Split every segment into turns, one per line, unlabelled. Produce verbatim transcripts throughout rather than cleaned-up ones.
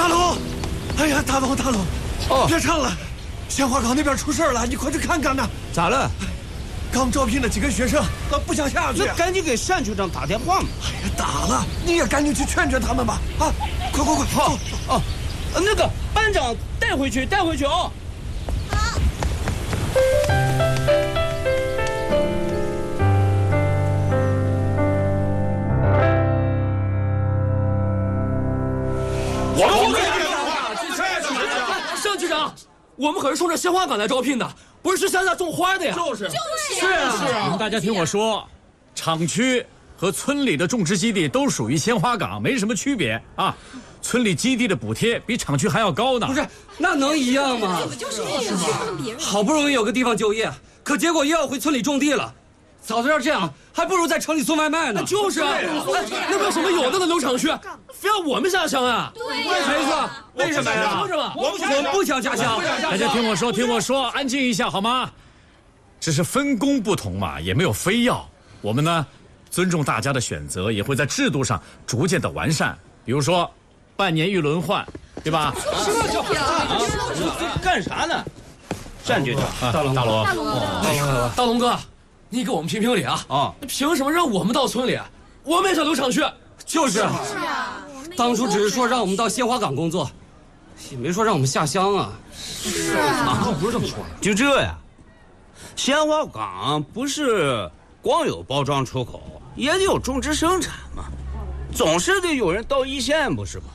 大龙，哎呀，大龙大龙，
哦，
别唱了，鲜花岗那边出事了，你快去看看呐！
咋了？
刚招聘的几个学生不想下去，
那赶紧给单局长打电话嘛！
哎呀，打了，你也赶紧去劝劝他们吧！啊，快快快！
好，哦，那个班长带回去，带回去哦。
好。
我们不单局长，我们可是冲着鲜花岗来招聘的，不是去乡下种花的呀！
就是，
是啊，是啊！
你们大家听我说，厂区和村里的种植基地都属于鲜花岗，没什么区别啊。村里基地的补贴比厂区还要高呢。
不是，那能一样吗？
就是那个，
好不容易有个地方就业，可结果又要回村里种地了。早知道这样，还不如在城里送外卖呢。
就是啊，那为什么有那个农场区，非要我们下乡啊？
对呀，
没错。为什么呀？
为什么？
我们不想下乡。
大家听我说，听我说，安静一下好吗？只是分工不同嘛，也没有非要。我们呢，尊重大家的选择，也会在制度上逐渐的完善。比如说，半年一轮换，对吧？
干啥呢？单局长，
大龙，大龙，
大龙哥，
大龙哥。你给我们评评理啊！
啊，
凭什么让我们到村里？我们也想留厂区。
就是，
是啊，
当初只是说让我们到鲜花岗工作，也没说让我们下乡啊。
是啊，
不是这么说的。就这呀，鲜花岗不是光有包装出口，也得有种植生产嘛，总是得有人到一线，不是吗？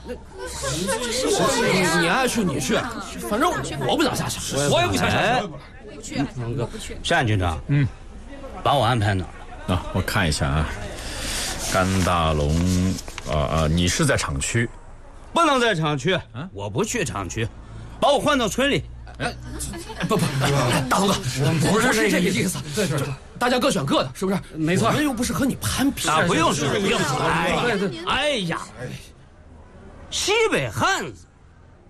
你爱去你去，反正我不想下乡，我也不想下乡。
我不去，我不去。
单局长，嗯。把我安排哪儿了？
啊，我看一下啊，甘大龙，啊啊，你是在厂区，
不能在厂区，我不去厂区，把我换到村里。
哎，不不，大龙哥，不是这个意思，对对对，大家各选各的，是不是？
没错，
我们又不是和你攀比。
啊，不用说，不用说。
哎，
哎呀，西北汉子